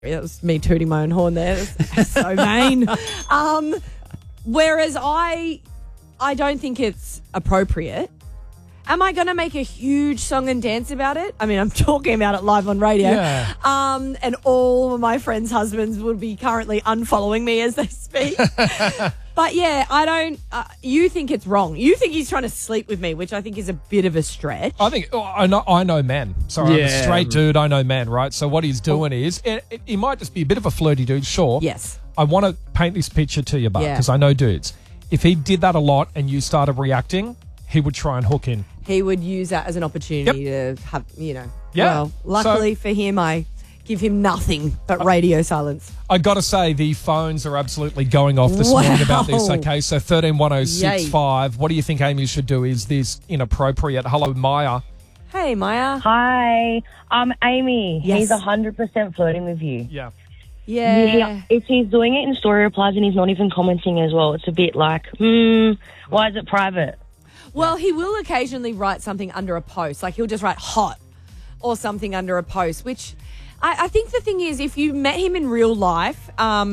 That was me tooting my own horn there. That's so vain. Whereas I don't think it's appropriate. Am I going to make a huge song and dance about it? I mean, I'm talking about it live on radio. Yeah. And all of my friends' husbands would be currently unfollowing me as they speak. But yeah, I don't. You think it's wrong. You think he's trying to sleep with me, which I think is a bit of a stretch. I think I know men. So I'm a straight dude. I know men, right? So what he's doing is he might just be a bit of a flirty dude. Sure. Yes. I want to paint this picture to you, but because I know dudes. If he did that a lot and you started reacting, he would try and hook in. He would use that as an opportunity to have, Yeah. Well, luckily for him, I give him nothing but radio silence. I got to say, the phones are absolutely going off this morning about this. Okay, so 131065. What do you think Amy should do? Is this inappropriate? Hello, Maya. Hey, Maya. Hi, I'm Amy. Yes. He's 100% flirting with you. Yeah. Yeah. If he's doing it in story replies and he's not even commenting as well, it's a bit like, why is it private? Well, he will occasionally write something under a post. Like he'll just write hot or something under a post, which I think the thing is, if you met him in real life,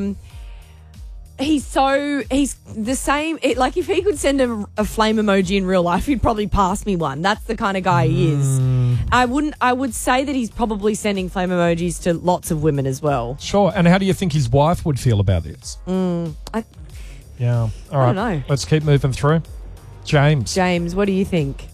he's the same. Like if he could send a flame emoji in real life, he'd probably pass me one. That's the kind of guy he is. I would say that he's probably sending flame emojis to lots of women as well. Sure. And how do you think his wife would feel about this? Yeah. All right. I don't know. Let's keep moving through. James, what do you think?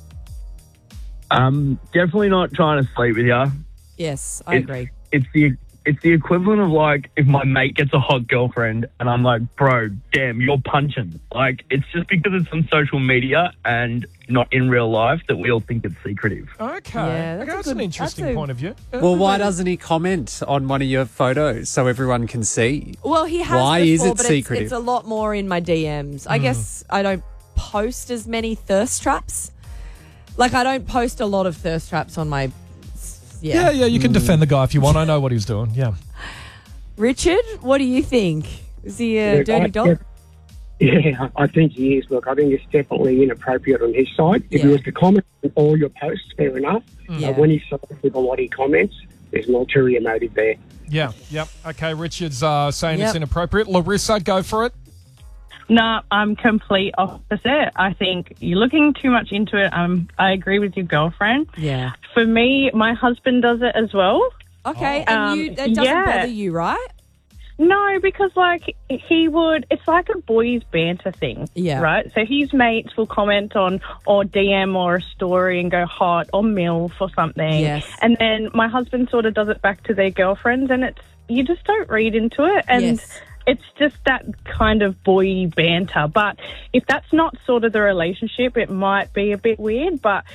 Definitely not trying to sleep with you. Yes, I agree. It's the equivalent of like if my mate gets a hot girlfriend and I'm like, bro, damn, you're punching. Like it's just because it's on social media and not in real life that we all think it's secretive. Okay. Yeah, That's an interesting point of view. Well, why doesn't he comment on one of your photos so everyone can see? Well, he has Why before, is it but secretive? It's a lot more in my DMs. I guess I don't post as many thirst traps. Like I don't post a lot of thirst traps on my... Yeah, you can defend the guy if you want. I know what he's doing. Yeah. Richard, what do you think? Is he a dirty dog? Yeah, I think he is. Look, I think it's definitely inappropriate on his side. If he was to comment on all your posts, fair enough. But when he's someone with a lot he comments, there's an ulterior motive there. Yeah, yep. Okay, Richard's saying it's inappropriate. Larissa, go for it. No, I'm complete opposite. I think you're looking too much into it. I agree with your girlfriend. Yeah. For me, my husband does it as well. Okay, and that doesn't bother you, right? No, because it's like a boys' banter thing. Yeah. Right? So his mates will comment on or DM or a story and go hot or MILF or something. Yes. And then my husband sort of does it back to their girlfriends and you just don't read into it. And it's just that kind of boy banter. But if that's not sort of the relationship, it might be a bit weird. But,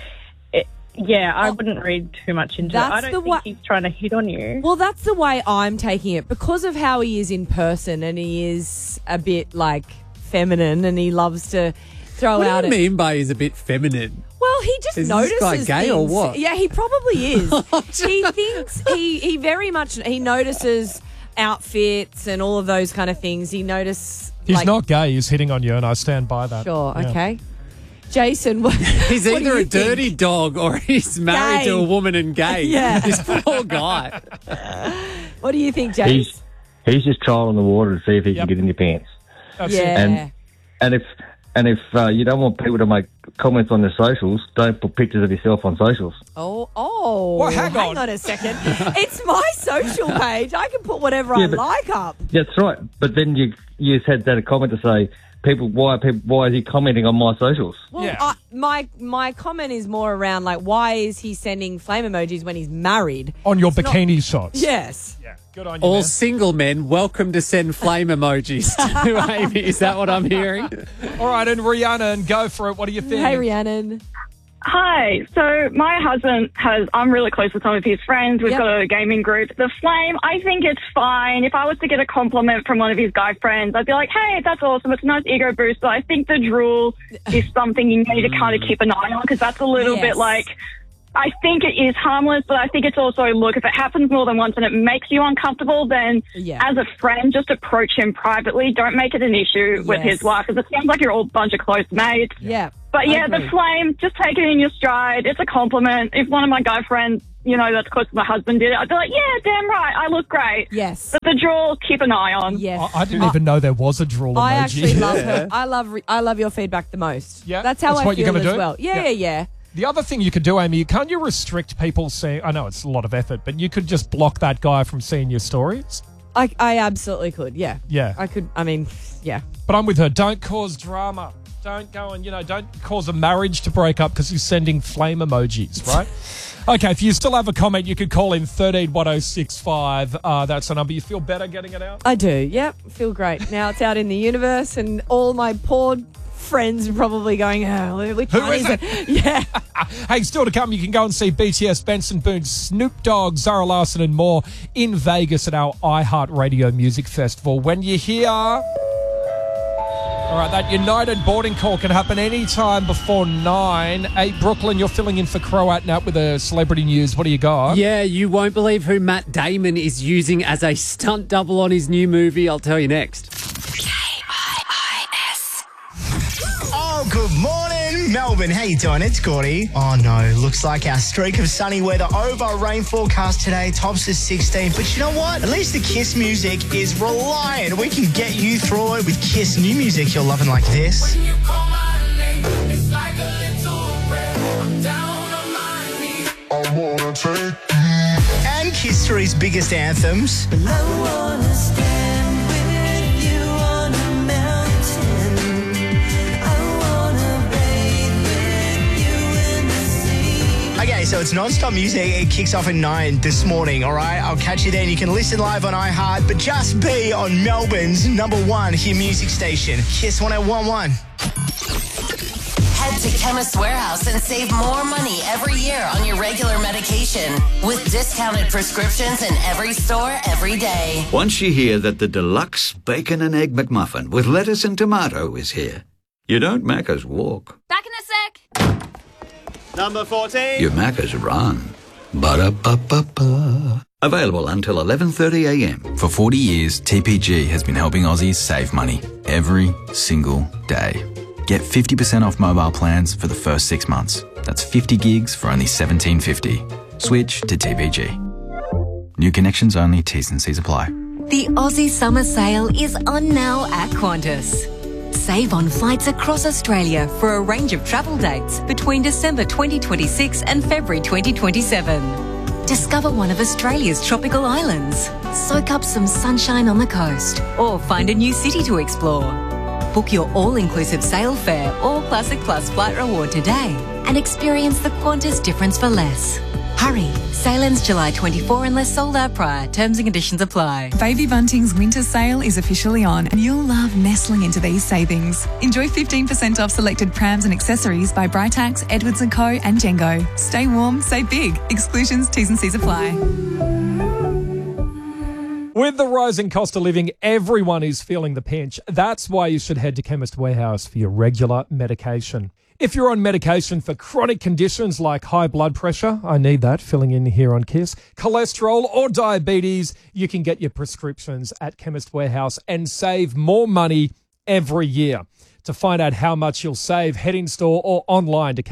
I wouldn't read too much into it. I don't think he's trying to hit on you. Well, that's the way I'm taking it. Because of how he is in person and he is a bit, like, feminine and he loves to throw out... What do you mean by he's a bit feminine? Well, he just notices this guy gay things. or what? Yeah, he probably is. He thinks... He very much... He notices... outfits and all of those kind of things. He notices... He's not gay. He's hitting on you, and I stand by that. Sure, Yeah. okay. Jason, He's what do either you a dirty think? dog or he's married to a woman and gay. Yeah. This poor guy. What do you think, Jason? He's just trialing the water to see if he can get in your pants. Yeah. And if you don't want people to make comments on their socials, don't put pictures of yourself on socials. Oh. Well, hang on a second. It's my social page. I can put whatever I like up. That's right. But then you had that comment to say, why is he commenting on my socials? Well, my comment is more around, like, why is he sending flame emojis when he's married? On your bikini shots. Yes. Yeah, good on you, All man. single men, welcome to send flame emojis to Amy. Is that what I'm hearing? All right, and Rhiannon, go for it. What do you think? Hey, Rhiannon. Hi. So my husband I'm really close with some of his friends. We've got a gaming group. The flame, I think it's fine. If I was to get a compliment from one of his guy friends, I'd be like, hey, that's awesome. It's a nice ego boost. But I think the drool is something you need to kind of keep an eye on because that's a little bit like... I think it is harmless, but I think it's also, look, if it happens more than once and it makes you uncomfortable, then as a friend, just approach him privately. Don't make it an issue with his wife, because it sounds like you're all a bunch of close mates. Yeah. But the flame, just take it in your stride. It's a compliment. If one of my guy friends, that's because my husband did it. I'd be like, yeah, damn right, I look great. Yes. But the drool, keep an eye on. Yes. I didn't even know there was a drool emoji. I actually love her. I love your feedback the most. Yeah, that's how that's I what feel you're gonna as do? well. Yeah. The other thing you could do, Amy, can't you restrict people seeing... I know it's a lot of effort, but you could just block that guy from seeing your stories. I absolutely could, yeah. Yeah. I could, I mean, yeah. But I'm with her. Don't cause drama. Don't go and, don't cause a marriage to break up because you're sending flame emojis, right? Okay, if you still have a comment, you could call in 131065. That's the number. You feel better getting it out? I do, yep. Feel great. Now it's out in the universe and all my poor friends are probably going, which one is it? Yeah. Hey, still to come, you can go and see BTS, Benson Boone, Snoop Dogg, Zara Larsson and more in Vegas at our iHeartRadio Music Festival. When you're here... All right, that United boarding call can happen anytime before 9. Hey, Brooklyn, you're filling in for Croat Nat with a celebrity news. What do you got? Yeah, you won't believe who Matt Damon is using as a stunt double on his new movie. I'll tell you next. KIIS. Oh, good morning, Melbourne. How you doing? It's Gordy. Oh, no. Looks like our streak of sunny weather over. Rain forecast today tops to 16. But you know what? At least the KISS music is reliant. We can get you through it with KISS new music you're loving like this. When you call my name, it's like a little prayer. I'm down on my knees. I wanna take you. And KISS 3's biggest anthems. I wanna stand with you on a mountain. I wanna bathe with you in the sea. Okay, so it's non-stop music. It kicks off at 9 this morning, all right? I'll catch you then. You can listen live on iHeart, but just be on Melbourne's #1 hit music station, KISS 101.1. Head to Chemist Warehouse and save more money every year on your regular medication with discounted prescriptions in every store every day. Once you hear that the deluxe bacon and egg McMuffin with lettuce and tomato is here, you don't Macca's walk. Back in a sec. Number 14. You Macca's run. Ba-da-ba-ba-ba. Available until 11:30 a.m. For 40 years, TPG has been helping Aussies save money every single day. Get 50% off mobile plans for the first 6 months. That's 50 gigs for only $17.50. Switch to TPG. New connections only, T's and C's apply. The Aussie Summer Sale is on now at Qantas. Save on flights across Australia for a range of travel dates between December 2026 and February 2027. Discover one of Australia's tropical islands. Soak up some sunshine on the coast or find a new city to explore. Book your all-inclusive sail fare or Classic Plus flight reward today and experience the Qantas difference for less. Hurry! Sale ends July 24 unless sold out prior. Terms and conditions apply. Baby Bunting's winter sale is officially on and you'll love nestling into these savings. Enjoy 15% off selected prams and accessories by Britax, Edwards & Co and Jengo. Stay warm, save big. Exclusions, T's and C's apply. With the rising cost of living, everyone is feeling the pinch. That's why you should head to Chemist Warehouse for your regular medication. If you're on medication for chronic conditions like high blood pressure, I need that, filling in here on KISS, cholesterol or diabetes, you can get your prescriptions at Chemist Warehouse and save more money every year. To find out how much you'll save, head in store or online to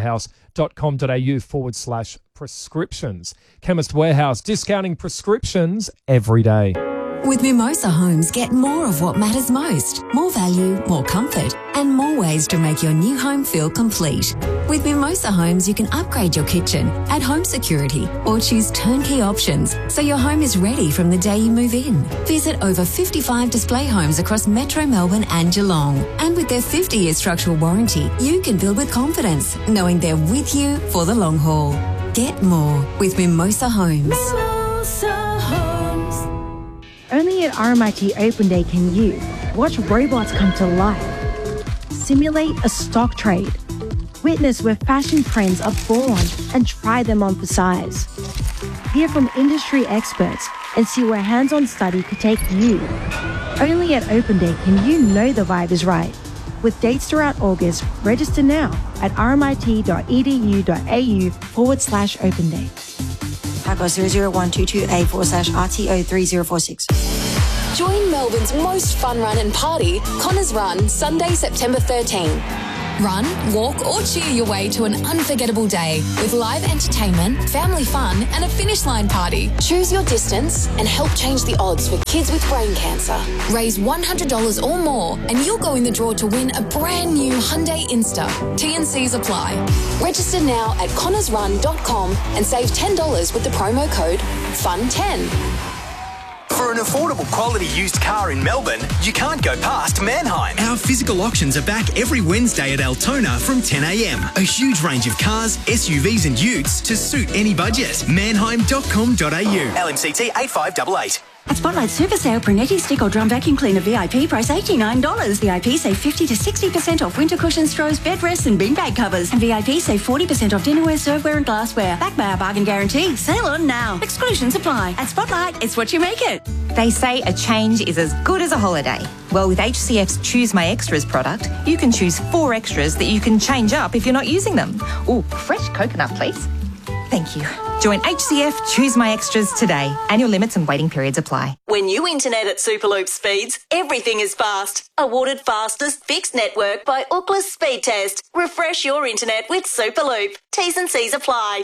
chemistwarehouse.com.au/prescriptions. Chemist Warehouse, discounting prescriptions every day. With Mimosa Homes, get more of what matters most. More value, more comfort, and more ways to make your new home feel complete. With Mimosa Homes, you can upgrade your kitchen, add home security, or choose turnkey options so your home is ready from the day you move in. Visit over 55 display homes across Metro Melbourne and Geelong. And with their 50-year structural warranty, you can build with confidence, knowing they're with you for the long haul. Get more with Mimosa Homes. Mimosa Homes. Only at RMIT Open Day can you watch robots come to life, simulate a stock trade, witness where fashion trends are born and try them on for size, hear from industry experts and see where hands-on study could take you. Only at Open Day can you know the vibe is right. With dates throughout August, register now at rmit.edu.au/Open Day. Paco 00122A/RTO3046. Join Melbourne's most fun run and party, Connors Run, Sunday, September 13. Run, walk or cheer your way to an unforgettable day with live entertainment, family fun and a finish line party. Choose your distance and help change the odds for kids with brain cancer. Raise $100 or more and you'll go in the draw to win a brand new Hyundai Insta. T&Cs apply. Register now at connorsrun.com and save $10 with the promo code FUN10. For an affordable quality used car in Melbourne, you can't go past Manheim. Our physical auctions are back every Wednesday at Altona from 10 a.m. A huge range of cars, SUVs and utes to suit any budget. Manheim.com.au. LMCT 8588. At Spotlight Super Sale, Brunetti Stick or Drum Vacuum Cleaner VIP price $89. VIP save 50 to 60% off winter cushions, straws, bed rests and beanbag covers. And VIP save 40% off dinnerware, serveware and glassware. Backed by our bargain guarantee. Sale on now. Exclusions apply. At Spotlight, it's what you make it. They say a change is as good as a holiday. Well, with HCF's Choose My Extras product, you can choose 4 extras that you can change up if you're not using them. Ooh, fresh coconut, please. Thank you. Join HCF Choose My Extras today. Annual limits and waiting periods apply. When you internet at Superloop speeds, everything is fast. Awarded fastest fixed network by Ookla's Speed Test. Refresh your internet with Superloop. T's and C's apply.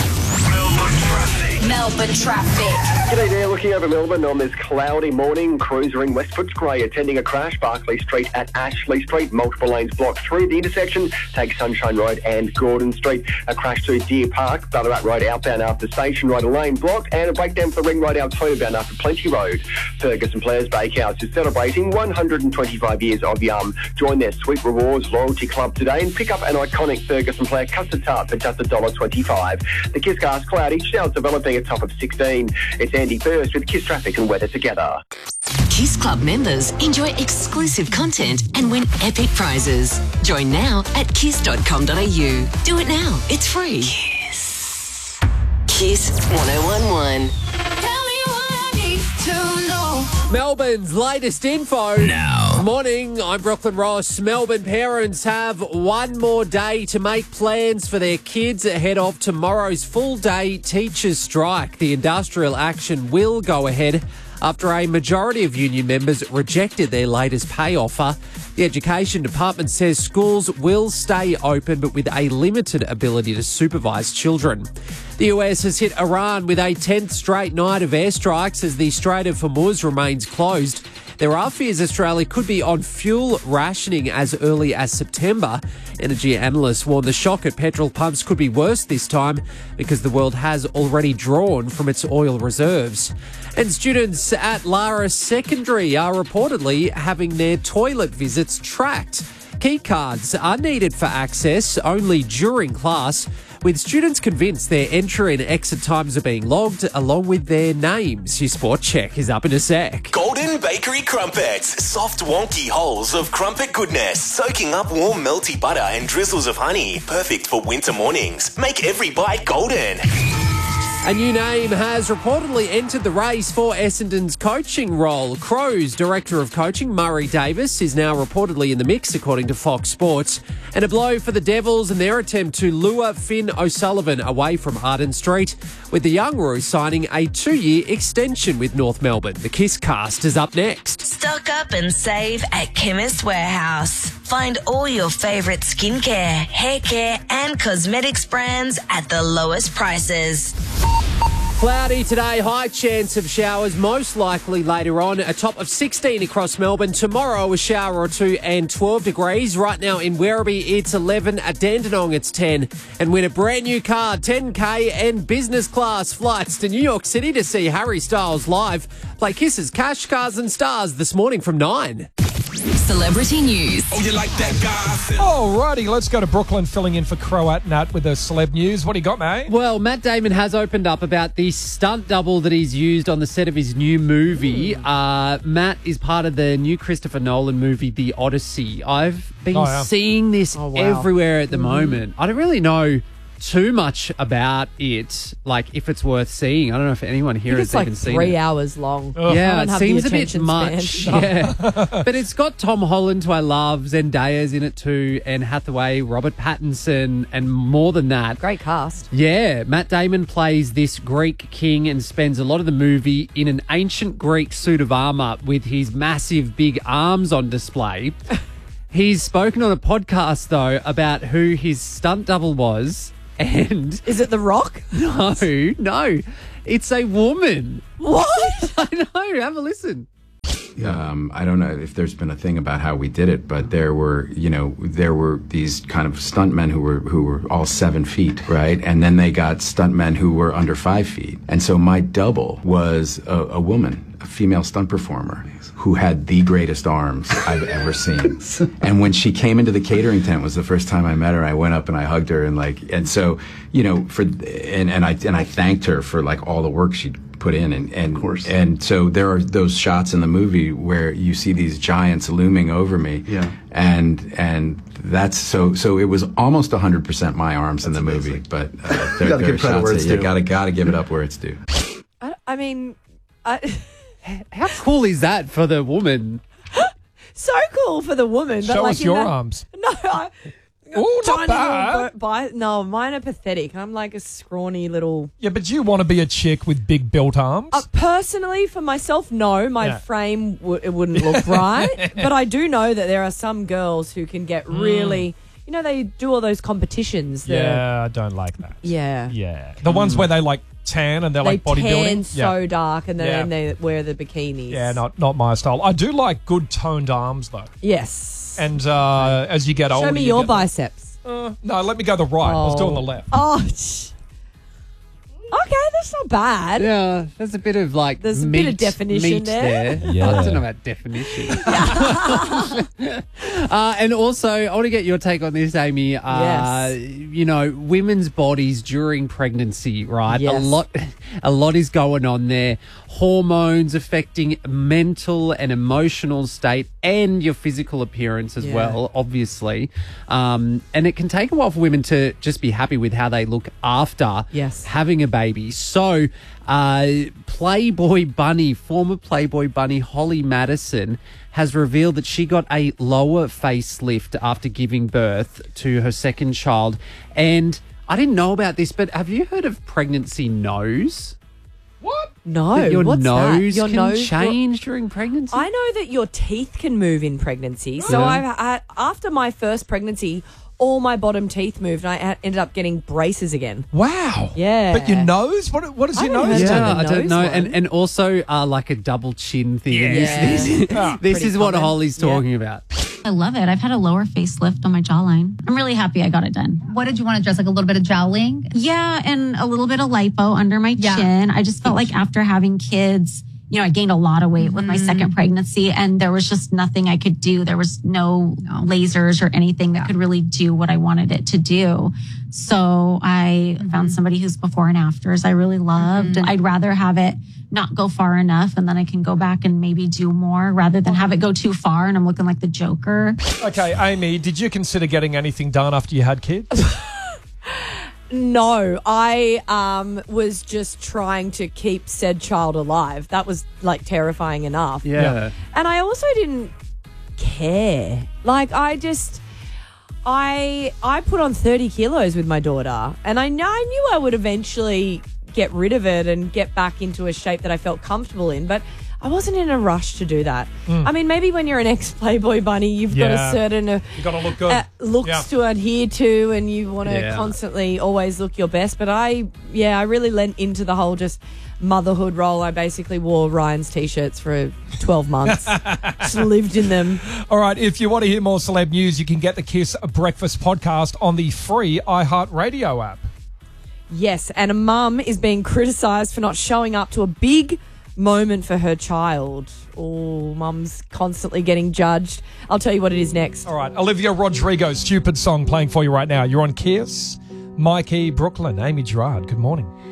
Melbourne traffic. G'day there, looking over Melbourne on this cloudy morning. Cruiser in West Footscray attending a crash. Barclay Street at Ashley Street. Multiple lanes blocked through the intersection. Take Sunshine Road and Gordon Street. A crash through Deer Park. Ballarat Road outbound after Station Road, a lane block. And a breakdown for Ring Road Altona bound after Plenty Road. Ferguson Players Bakehouse is celebrating 125 years of Yum. Join their Sweet Rewards Loyalty Club today and pick up an iconic Ferguson Player custard tart for just $1.25. The Kisscast cloudy, showers developing a top of 16. It's Andy First with Kiss Traffic and Weather together. Kiss Club members enjoy exclusive content and win epic prizes. Join now at kiss.com.au. Do it now. It's free. Kiss 1011. Melbourne's latest info. Now. Morning, I'm Brooklyn Ross. Melbourne parents have one more day to make plans for their kids ahead of tomorrow's full-day teachers' strike. The industrial action will go ahead after a majority of union members rejected their latest pay offer. The Education Department says schools will stay open but with a limited ability to supervise children. The US has hit Iran with a 10th straight night of airstrikes as the Strait of Hormuz remains closed. There are fears Australia could be on fuel rationing as early as September. Energy analysts warn the shock at petrol pumps could be worse this time because the world has already drawn from its oil reserves. And students at Lara Secondary are reportedly having their toilet visits tracked. Key cards are needed for access only during class, with students convinced their entry and exit times are being logged along with their names. Your sport check is up in a sec. Golden Bakery Crumpets. Soft, wonky holes of crumpet goodness, soaking up warm, melty butter and drizzles of honey. Perfect for winter mornings. Make every bite golden. A new name has reportedly entered the race for Essendon's coaching role. Crows Director of Coaching, Murray Davis, is now reportedly in the mix, according to Fox Sports. And a blow for the Devils and their attempt to lure Finn O'Sullivan away from Arden Street, with the young Roos signing a 2-year extension with North Melbourne. The Kiss Cast is up next. Stock up and save at Chemist Warehouse. Find all your favourite skincare, hair care and cosmetics brands at the lowest prices. Cloudy today, high chance of showers, most likely later on. A top of 16 across Melbourne. Tomorrow, a shower or two and 12 degrees. Right now in Werribee, it's 11. At Dandenong, it's 10. And win a brand new car, 10K and business class flights to New York City to see Harry Styles live. Play Kiss's Cash, Cars and Stars this morning from 9. Celebrity news. Oh, you like that guy? Alrighty, let's go to Brooklyn, filling in for Croat Nat with the celeb news. What do you got, mate? Well, Matt Damon has opened up about the stunt double that he's used on the set of his new movie. Matt is part of the new Christopher Nolan movie, The Odyssey. I've been seeing this everywhere at the moment. I don't really know too much about it, like if it's worth seeing. I don't know if anyone here has even seen it. It's like 3 hours long. Yeah, it seems a bit much. Yeah. But it's got Tom Holland, who I love, Zendaya's in it too, Anne Hathaway, Robert Pattinson, and more than that. Great cast. Yeah, Matt Damon plays this Greek king and spends a lot of the movie in an ancient Greek suit of armour with his massive big arms on display. He's spoken on a podcast, though, about who his stunt double was, and... Is it The Rock? No. It's a woman. What? I know. Have a listen. I don't know if there's been a thing about how we did it, but there were these kind of stuntmen who were all 7 feet, right? And then they got stuntmen who were under 5 feet. And so my double was a woman, a female stunt performer, who had the greatest arms I've ever seen. And when she came into the catering tent, was the first time I met her. I went up and I hugged her and so I thanked her for like all the work she'd put in, and of course. And so there are those shots in the movie where you see these giants looming over me. Yeah. And that's so it was almost 100% my arms in the movie, but there are shots that you gotta give it up where it's due. I mean, how cool is that for the woman? So cool for the woman. Show us your arms. No, Oh, not bad. No, mine are pathetic. I'm like a scrawny little... Yeah, but you want to be a chick with big built arms? Personally, for myself, no. My frame, it wouldn't look right. But I do know that there are some girls who can get really... You know, they do all those competitions. Yeah, I don't like that. Yeah. Yeah. The ones where they like tan and they're like bodybuilding. They tan so dark and then they wear the bikinis. Yeah, not my style. I do like good toned arms, though. Yes. And as you get older... Show me your biceps. No, let me go the right. I was doing the left. Okay, that's not bad. Yeah, there's a bit of like There's a bit of definition there. Yeah. I don't know about definition. And also, I want to get your take on this, Amy. Yes. You know, women's bodies during pregnancy, right? Yes. A lot is going on there. Hormones affecting mental and emotional state and your physical appearance as well, obviously. And it can take a while for women to just be happy with how they look after having a baby. So, former Playboy Bunny Holly Madison has revealed that she got a lower facelift after giving birth to her second child. And I didn't know about this, but have you heard of pregnancy nose? What? No. That your what's nose that? Your can nose change during pregnancy? I know that your teeth can move in pregnancy. So after my first pregnancy, all my bottom teeth moved and I ended up getting braces again. Wow. Yeah. But your nose? What does your nose do? Yeah, I don't know. And also like a double chin thing. Yeah. This is what Holly's talking about. I love it. I've had a lower facelift on my jawline. I'm really happy I got it done. What did you want to address? Like a little bit of jowling? Yeah, and a little bit of lipo under my chin. I just felt like after having kids, you know, I gained a lot of weight with my second pregnancy and there was just nothing I could do. There was no lasers or anything that could really do what I wanted it to do. So I found somebody who's before and afters I really loved. And I'd rather have it not go far enough and then I can go back and maybe do more rather than have it go too far and I'm looking like the Joker. Okay, Amy, did you consider getting anything done after you had kids? No, I was just trying to keep said child alive. That was like terrifying enough. Yeah. And I also didn't care. Like I put on 30 kilos with my daughter and I knew I would eventually get rid of it and get back into a shape that I felt comfortable in, but I wasn't in a rush to do that. I mean, maybe when you're an ex-Playboy bunny, you've got a certain you got to look good. Looks to adhere to and you want to constantly always look your best. But I really lent into the whole just motherhood role. I basically wore Ryan's T-shirts for 12 months. Just lived in them. All right, if you want to hear more celeb news, you can get the Kiss Breakfast podcast on the free iHeartRadio app. Yes, and a mum is being criticised for not showing up to a big moment for her child. Oh, mum's constantly getting judged. I'll tell you what it is next. All right, Olivia Rodrigo, Stupid Song playing for you right now. You're on Kiss. Mikey, Brooklyn, Amy Gerard, good morning.